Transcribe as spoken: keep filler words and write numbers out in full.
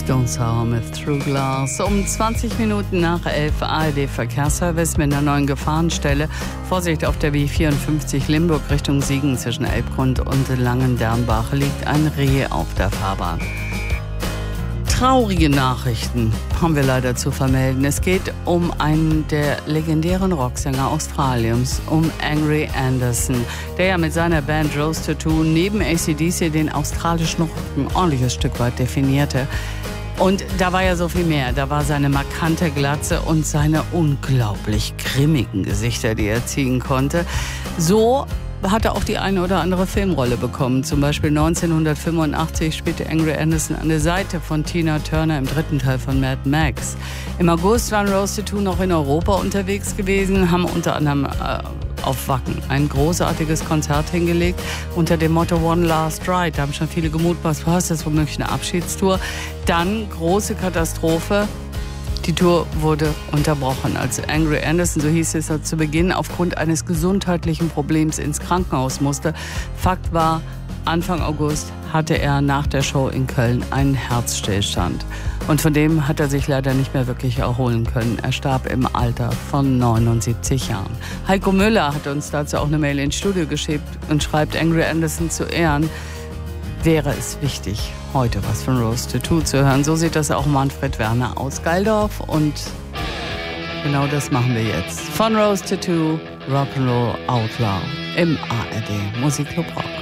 Stone Sour mit Through Glass. Um zwanzig Minuten nach elf A R D-Verkehrsservice mit einer neuen Gefahrenstelle. Vorsicht auf der B vierundfünfzig Limburg Richtung Siegen zwischen Elbgrund und Langendernbach liegt ein Reh auf der Fahrbahn. Traurige Nachrichten haben wir leider zu vermelden. Es geht um einen der legendären Rocksänger Australiens, um Angry Anderson, der ja mit seiner Band Rose Tattoo neben A C D C den australischen Rock ein ordentliches Stück weit definierte. Und da war ja so viel mehr. Da war seine markante Glatze und seine unglaublich grimmigen Gesichter, die er ziehen konnte. So hat er auch die eine oder andere Filmrolle bekommen. Zum Beispiel neunzehnhundertfünfundachtzig spielte Angry Anderson an der Seite von Tina Turner im dritten Teil von Mad Max. Im August waren Rose Tattoo noch in Europa unterwegs gewesen, haben unter anderem äh, auf Wacken ein großartiges Konzert hingelegt unter dem Motto One Last Ride. Da haben schon viele gemutmaßt, was ist das womöglich eine Abschiedstour? Dann große Katastrophe. Die Tour wurde unterbrochen, als Angry Anderson, so hieß es zu Beginn, aufgrund eines gesundheitlichen Problems ins Krankenhaus musste. Fakt war, Anfang August hatte er nach der Show in Köln einen Herzstillstand. Und von dem hat er sich leider nicht mehr wirklich erholen können. Er starb im Alter von neunundsiebzig Jahren. Heiko Müller hat uns dazu auch eine Mail ins Studio geschickt und schreibt, Angry Anderson zu ehren, wäre es wichtig, heute was von Rose Tattoo zu hören. So sieht das auch Manfred Werner aus Geildorf und genau das machen wir jetzt. Von Rose Tattoo, Rock'n'Roll Outlaw im A R D Musikclub Rock.